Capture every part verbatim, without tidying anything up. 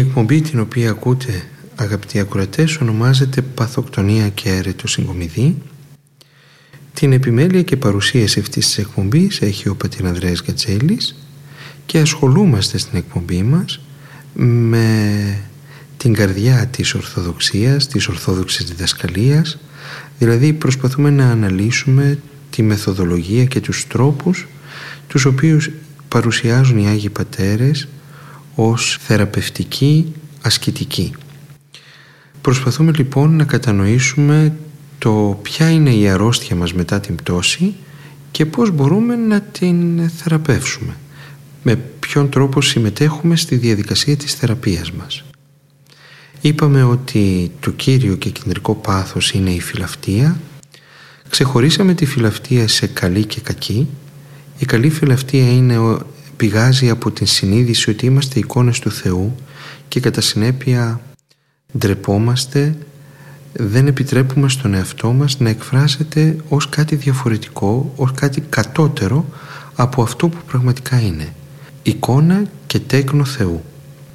εκπομπή την οποία ακούτε, αγαπητοί ακροατές, ονομάζεται Παθοκτονία και Έρετο Συγκομιδή. Την επιμέλεια και παρουσίαση αυτής της εκπομπής έχει ο πατήρ Ανδρέας Γκατζέλης και ασχολούμαστε στην εκπομπή μας με την καρδιά της Ορθοδοξίας, της Ορθόδοξης διδασκαλίας, δηλαδή προσπαθούμε να αναλύσουμε τη μεθοδολογία και τους τρόπους τους οποίους παρουσιάζουν οι Άγιοι Πατέρες ως θεραπευτική ασκητική. Προσπαθούμε λοιπόν να κατανοήσουμε το ποια είναι η αρρώστια μας μετά την πτώση και πώς μπορούμε να την θεραπεύσουμε, με ποιον τρόπο συμμετέχουμε στη διαδικασία της θεραπείας μας. Είπαμε ότι το κύριο και κεντρικό πάθος είναι η φιλαυτία. Ξεχωρίσαμε τη φιλαυτία σε καλή και κακή. Η καλή φιλαυτία είναι, πηγάζει από την συνείδηση ότι είμαστε εικόνες του Θεού και κατά συνέπεια ντρεπόμαστε, δεν επιτρέπουμε στον εαυτό μας να εκφράζεται ως κάτι διαφορετικό, ως κάτι κατώτερο από αυτό που πραγματικά είναι, εικόνα και τέκνο Θεού.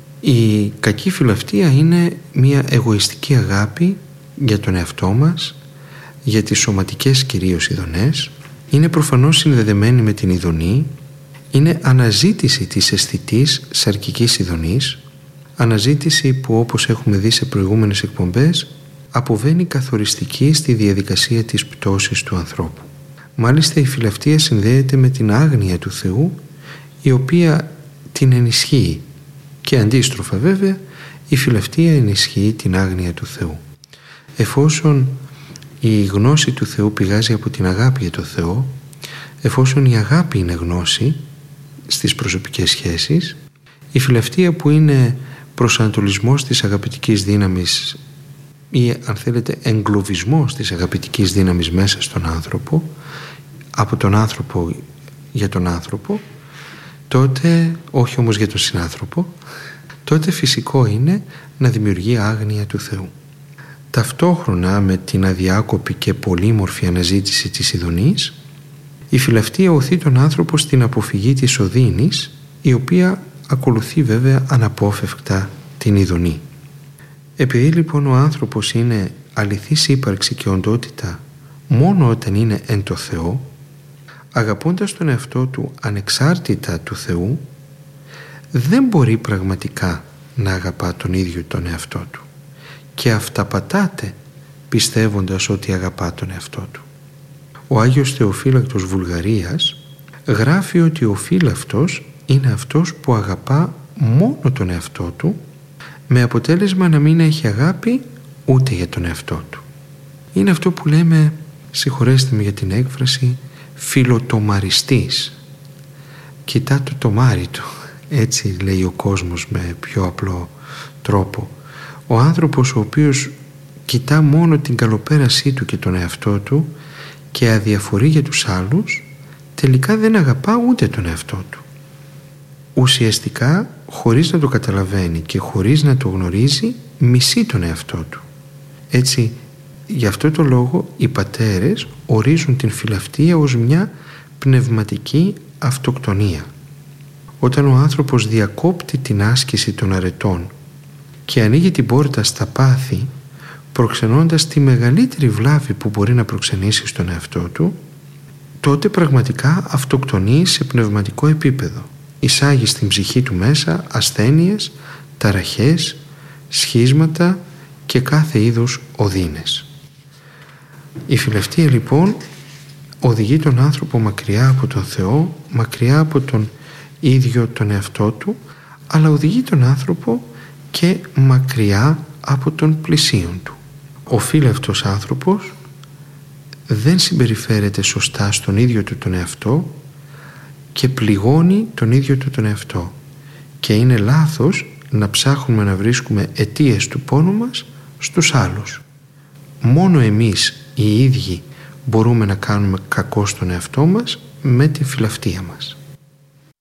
Η κακή φιλαυτία είναι μια εγωιστική αγάπη για τον εαυτό μας, για τις σωματικές κυρίως ειδονές, είναι προφανώς συνδεδεμένη με την ειδονή, είναι αναζήτηση της αισθητής σαρκικής ειδονής, αναζήτηση που, όπως έχουμε δει σε προηγούμενες εκπομπές, αποβαίνει καθοριστική στη διαδικασία της πτώσης του ανθρώπου. Μάλιστα η φιλαυτία συνδέεται με την άγνοια του Θεού, η οποία την ενισχύει, και αντίστροφα βέβαια η φιλαυτία ενισχύει την άγνοια του Θεού. Εφόσον η γνώση του Θεού πηγάζει από την αγάπη για το Θεό, εφόσον η αγάπη είναι γνώση στις προσωπικές σχέσεις, η φιλαυτία που είναι προσανατολισμός της αγαπητικής δύναμης ή, αν θέλετε, εγκλωβισμός της αγαπητικής δύναμης μέσα στον άνθρωπο, από τον άνθρωπο για τον άνθρωπο, τότε, όχι όμως για τον συνάνθρωπο, τότε φυσικό είναι να δημιουργεί άγνοια του Θεού. Ταυτόχρονα με την αδιάκοπη και πολύμορφη αναζήτηση της ειδονής, η φιλαυτία οθεί τον άνθρωπο στην αποφυγή της οδύνης, η οποία ακολουθεί βέβαια αναπόφευκτα την ειδονή. Επειδή λοιπόν ο άνθρωπος είναι αληθής ύπαρξη και οντότητα μόνο όταν είναι εν το Θεό, αγαπώντας τον εαυτό του ανεξάρτητα του Θεού, δεν μπορεί πραγματικά να αγαπά τον ίδιο τον εαυτό του και αυταπατάται πιστεύοντας ότι αγαπά τον εαυτό του. Ο Άγιος Θεοφύλακτος Βουλγαρίας γράφει ότι ο φύλαυτος είναι αυτός που αγαπά μόνο τον εαυτό του, με αποτέλεσμα να μην έχει αγάπη ούτε για τον εαυτό του. Είναι αυτό που λέμε, συγχωρέστε με για την έκφραση, φιλοτομαριστής. Κοιτά το τομάρι του, έτσι λέει ο κόσμος με πιο απλό τρόπο. Ο άνθρωπος ο οποίος κοιτά μόνο την καλοπέρασή του και τον εαυτό του και αδιαφορεί για τους άλλους, τελικά δεν αγαπά ούτε τον εαυτό του. Ουσιαστικά, χωρίς να το καταλαβαίνει και χωρίς να το γνωρίζει, μισεί τον εαυτό του. Έτσι, γι' αυτό το λόγο οι πατέρες ορίζουν την φιλαυτία ως μια πνευματική αυτοκτονία. Όταν ο άνθρωπος διακόπτει την άσκηση των αρετών και ανοίγει την πόρτα στα πάθη, προξενώντας τη μεγαλύτερη βλάβη που μπορεί να προξενήσει στον εαυτό του, τότε πραγματικά αυτοκτονεί σε πνευματικό επίπεδο. Εισάγει στην ψυχή του μέσα ασθένειες, ταραχές, σχίσματα και κάθε είδους οδύνες. Η φιλαυτία λοιπόν οδηγεί τον άνθρωπο μακριά από τον Θεό, μακριά από τον ίδιο τον εαυτό του, αλλά οδηγεί τον άνθρωπο και μακριά από τον πλησίον του. Ο φύλαυτος άνθρωπος δεν συμπεριφέρεται σωστά στον ίδιο του τον εαυτό και πληγώνει τον ίδιο του τον εαυτό, και είναι λάθος να ψάχνουμε να βρίσκουμε αιτίες του πόνου μας στους άλλους. Μόνο εμείς οι ίδιοι μπορούμε να κάνουμε κακό στον εαυτό μας με την φιλαυτία μας.